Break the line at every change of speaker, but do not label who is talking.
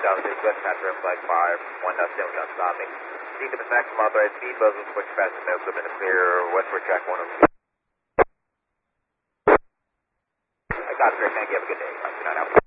Southeast West Metro Flight 5, 1 Dustin, don't stop me. Proceed to the maximum authorized speed, buzzing, switch fast, no equipment to clear, westward track 102. I got it, thank you, have a good day. Good night out.